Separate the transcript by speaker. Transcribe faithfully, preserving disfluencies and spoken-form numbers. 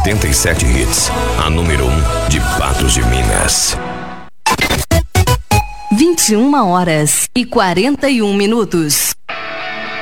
Speaker 1: oitenta e sete Hits, a número um de Patos de Minas.
Speaker 2: vinte e uma horas e quarenta e um minutos.